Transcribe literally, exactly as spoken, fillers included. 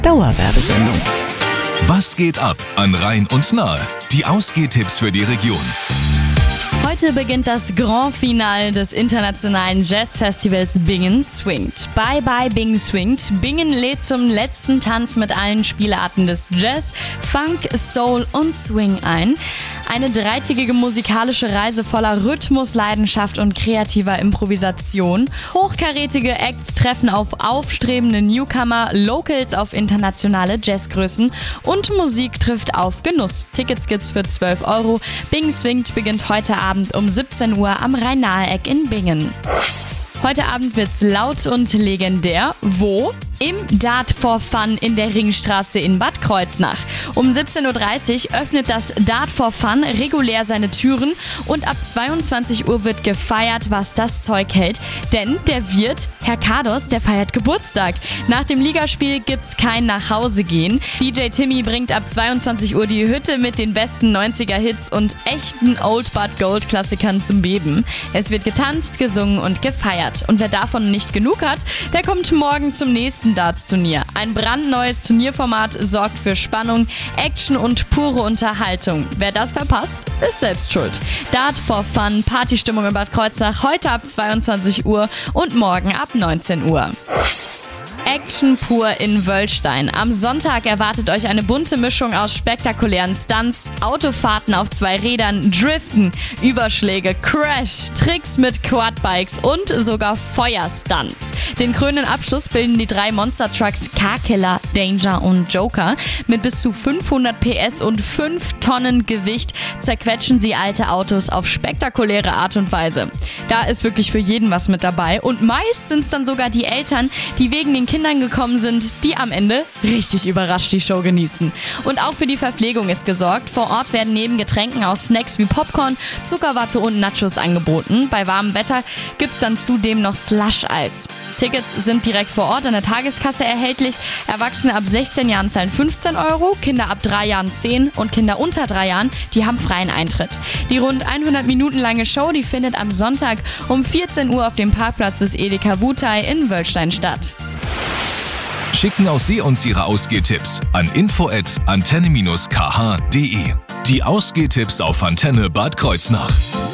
Dauerwerbesendung. Was geht ab an Rhein und Nahe? Die Ausgehtipps für die Region. Heute beginnt das Grand Finale des internationalen Jazzfestivals Bingen Swingt. Bye bye Bingen Swingt. Bingen lädt zum letzten Tanz mit allen Spielarten des Jazz, Funk, Soul und Swing ein. Eine dreitägige musikalische Reise voller Rhythmus, Leidenschaft und kreativer Improvisation. Hochkarätige Acts treffen auf aufstrebende Newcomer, Locals auf internationale Jazzgrößen und Musik trifft auf Genuss. Tickets gibt's für zwölf Euro. Bingen Swingt beginnt heute Abend um siebzehn Uhr am Rhein-Nahe-Eck in Bingen. Heute Abend wird's laut und legendär. Wo? Im Dart for Fun in der Ringstraße in Bad Kreuznach. Um siebzehn Uhr dreißig öffnet das Dart for Fun regulär seine Türen und ab zweiundzwanzig Uhr wird gefeiert, was das Zeug hält. Denn der Wirt, Herr Kados, der feiert Geburtstag. Nach dem Ligaspiel gibt's kein Nachhausegehen. D J Timmy bringt ab zweiundzwanzig Uhr die Hütte mit den besten neunziger-Hits und echten Old But Gold Klassikern zum Beben. Es wird getanzt, gesungen und gefeiert. Und wer davon nicht genug hat, der kommt morgen zum nächsten Darts-Turnier. Ein brandneues Turnierformat sorgt für Spannung, Action und pure Unterhaltung. Wer das verpasst, ist selbst schuld. Dart for Fun, Partystimmung in Bad Kreuznach, heute ab zweiundzwanzig Uhr und morgen ab neunzehn Uhr. Action pur in Wöllstein. Am Sonntag erwartet euch eine bunte Mischung aus spektakulären Stunts, Autofahrten auf zwei Rädern, Driften, Überschläge, Crash, Tricks mit Quadbikes und sogar Feuerstunts. Den krönenden Abschluss bilden die drei Monster-Trucks Car-Killer, Danger und Joker. Mit bis zu fünfhundert P S und fünf Tonnen Gewicht zerquetschen sie alte Autos auf spektakuläre Art und Weise. Da ist wirklich für jeden was mit dabei und meist sind es dann sogar die Eltern, die wegen den Kindern gekommen sind, die am Ende richtig überrascht die Show genießen. Und auch für die Verpflegung ist gesorgt. Vor Ort werden neben Getränken auch Snacks wie Popcorn, Zuckerwatte und Nachos angeboten. Bei warmem Wetter gibt's dann zudem noch Slush-Eis. Tickets sind direkt vor Ort an der Tageskasse erhältlich. Erwachsene ab sechzehn Jahren zahlen fünfzehn Euro, Kinder ab drei Jahren zehn und Kinder unter drei Jahren, die haben freien Eintritt. Die rund hundert Minuten lange Show, die findet am Sonntag um vierzehn Uhr auf dem Parkplatz des Edeka Wutai in Wöllstein statt. Schicken auch Sie uns Ihre Ausgehtipps an info at antenne dash k h punkt de. Die Ausgehtipps auf Antenne Bad Kreuznach.